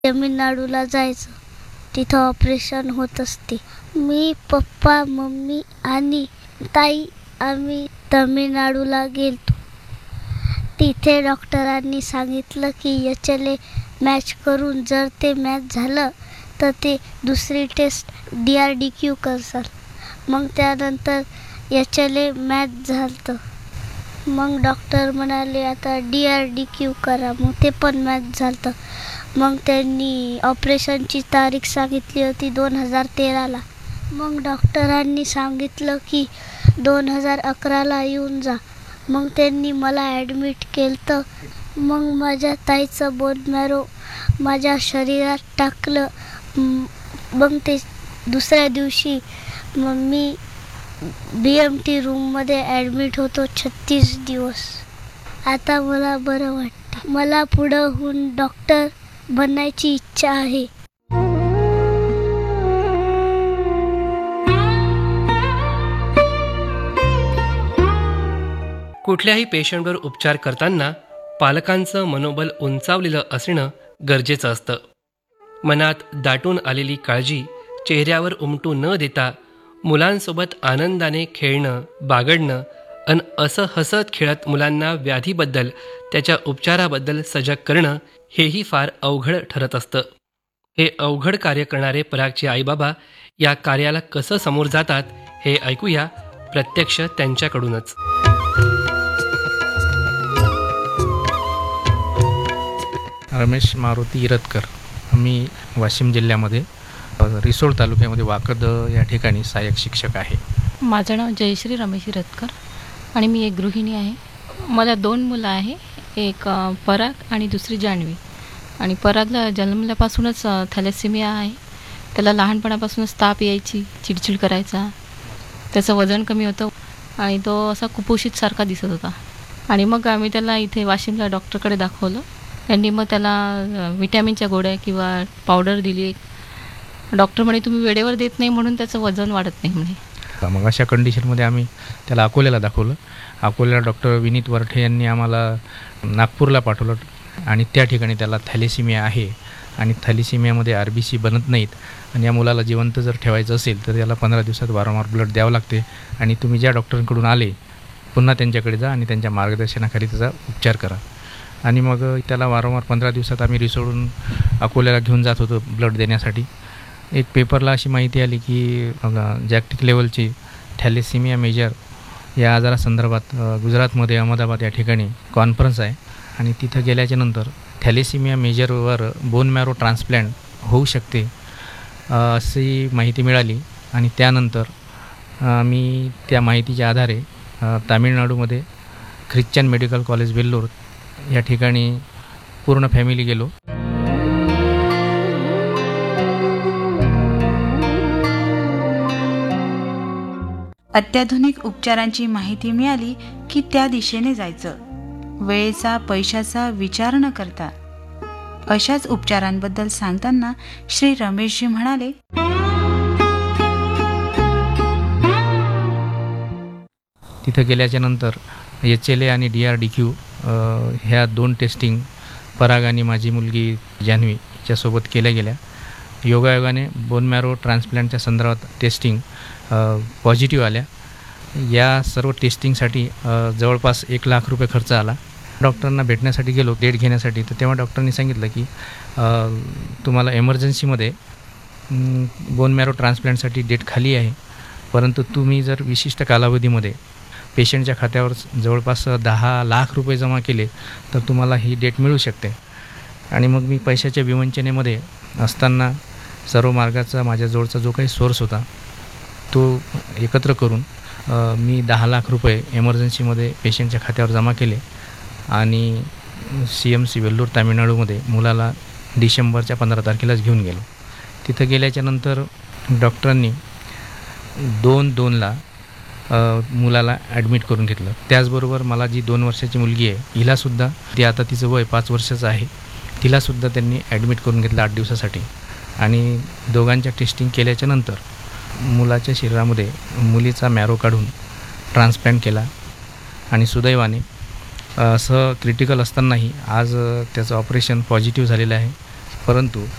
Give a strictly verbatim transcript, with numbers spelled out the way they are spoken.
तमिळनाडूला जायचं. तिथं ऑपरेशन होत असते. मी, पप्पा, मम्मी आणि ताई आम्ही तमिळनाडूला गेलतो. तिथे डॉक्टरांनी सांगितलं की याच्याले मॅच करून जर ते मॅच झालं तर ते दुसरी taste D R D Q करसाल. मग त्यानंतर याच्याले मॅच झालं. मग डॉक्टर म्हणाले आता डी आर डी क्यू करा. मग ते पण मॅच झालं. मग त्यांनी ऑपरेशनची तारीख सांगितली होती दोन हजार तेराला. मग डॉक्टरांनी सांगितलं की दोन हजार अकराला येऊन जा. मग त्यांनी मला ॲडमिट केलं. मग माझ्या ताईचं बोन मॅरो माझ्या शरीरात टाकलं. मग ते दुसऱ्या दिवशी मग मी बी एम टी रूममध्ये ॲडमिट होतो छत्तीस दिवस. आता मला बरं वाटतं. मला पुढं होऊन डॉक्टर बनायची इच्छा आहे. कुठल्याही पेशंटवर उपचार करताना पालकांचं मनोबल उंचावलेलं असणं गरजेचं असतं. मनात दाटून आलेली काळजी चेहऱ्यावर उमटू न देता मुलांसोबत आनंदाने खेळणं, बागडणं अन असं हसत खेळत मुलांना व्याधीबद्दल, त्याच्या उपचाराबद्दल सजग करणं हेही फार अवघड ठरत असतं. हे अवघड कार्य करणारे परागचे आईबाबा या कार्याला कसं समोर जातात हे ऐकूया प्रत्यक्ष त्यांच्याकडूनच. रमेश मारुती इरतकर. मी वाशिम जिल्ह्यामध्ये रिसोड तालुक्यामध्ये वाकद या ठिकाणी सहाय्यक शिक्षक आहे. माझं नाव जयश्री रमेश इरतकर आणि मी एक गृहिणी आहे. मला दोन मुलं आहे, एक पराग आणि दुसरी जान्हवी. आणि परागला जन्मल्यापासूनच थॅलेसेमिया आहे. त्याला लहानपणापासूनच ताप यायची, चिडचिड करायचा, त्याचं वजन कमी होतं आणि तो असा कुपोषितसारखा दिसत होता. आणि मग आम्ही त्याला इथे वाशिमला डॉक्टरकडे दाखवलं. त्यांनी मग त्याला विटॅमिनच्या गोळ्या किंवा पावडर दिली. डॉक्टर म्हणे तुम्ही वेळेवर देत नाही म्हणून त्याचं वजन वाढत नाही म्हणे. मग अशा कंडिशनमध्ये आम्ही त्याला अकोल्याला दाखवलं. अकोल्याला डॉक्टर विनीत वरठे यांनी आम्हाला नागपूरला पाठवलं आणि त्या ठिकाणी त्याला थॅलेसिमिया आहे आणि थॅलेसिमियामध्ये आर बी सी बनत नाहीत आणि या मुलाला जिवंत जर ठेवायचं असेल तर त्याला पंधरा दिवसात वारंवार ब्लड द्यावं लागते आणि तुम्ही ज्या डॉक्टरांकडून आले पुन्हा त्यांच्याकडे जा आणि त्यांच्या मार्गदर्शनाखाली त्याचा उपचार करा. आणि मग त्याला वारंवार पंधरा दिवसात आम्ही रिसोडून अकोल्याला घेऊन जात होतो ब्लड देण्यासाठी. एक पेपरला अशी माहिती आली की जागतिक लेवलची थॅलेसिमिया मेजर या आजारासंदर्भात गुजरातमध्ये अहमदाबाद या ठिकाणी कॉन्फरन्स आहे आणि तिथं गेल्याच्या नंतर थॅलेसिमिया मेजरवर बोन मॅरो ट्रान्सप्लांट होऊ शकते अशी माहिती मिळाली. आणि त्यानंतर मी त्या माहितीच्या आधारे तामिळनाडूमध्ये ख्रिश्चन मेडिकल कॉलेज वेल्लोर या ठिकाणी पूर्ण फॅमिली गेलो. अत्याधुनिक उपचारांची माहिती मिळाली की त्या दिशेने जायचं, वेळेचा पैशाचा विचार न करता. अशाच उपचारांबद्दल सांगताना श्री रमेशजी म्हणाले, तिथं गेल्याच्या नंतर एच एल ए आणि डी आर डी क्यू ह्या दोन टेस्टिंग पराग आणि माझी मुलगी जान्हवी याच्यासोबत केल्या गेल्या. योगायोगाने बोन मॅरो ट्रान्सप्लांटच्या संदर्भात टेस्टिंग पॉझिटिव्ह आल्या. या सर्व टेस्टिंगसाठी जवळपास एक लाख रुपये खर्च आला. डॉक्टरांना भेटण्यासाठी गेलो डेट घेण्यासाठी, तर तेव्हा डॉक्टरांनी सांगितलं की तुम्हाला एमर्जन्सीमध्ये बोन मॅरो ट्रान्सप्लांटसाठी डेट खाली आहे, परंतु तुम्ही जर विशिष्ट कालावधीमध्ये पेशंटच्या खात्यावर जवळपास दहा लाख रुपये जमा केले तर तुम्हाला ही डेट मिळू शकते. आणि मग मी पैशाच्या विवंचनेमध्ये असताना सर्व मार्गाचा माझ्याजवळचा जो काही सोर्स होता तो एकत्र करून मी दहा लाख रुपये एमर्जन्सीमध्ये पेशंटच्या खात्यावर जमा केले आणि सी एम सी वेल्लोर तामिळनाडूमध्ये मुलाला डिसेंबरच्या पंधरा तारखेलाच घेऊन गेलो. तिथं गेल्याच्या नंतर डॉक्टरांनी दोन दोनला मुलाला ॲडमिट करून घेतलं. त्याचबरोबर मला जी दोन वर्षाची मुलगी आहे हिलासुद्धा, ती आता तिचं वय पाच वर्षाचं आहे, तिलासुद्धा त्यांनी ॲडमिट करून घेतलं आठ दिवसासाठी. आणि दोघांच्या टेस्टिंग केल्याच्या नंतर मुलाच्या शरीरामध्ये मुलीचा मॅरो काढून ट्रान्सप्लांट केला आणि सुदैवाने असं क्रिटिकल असतानाही आज त्याचं ऑपरेशन पॉझिटिव्ह झालेलं आहे परंतु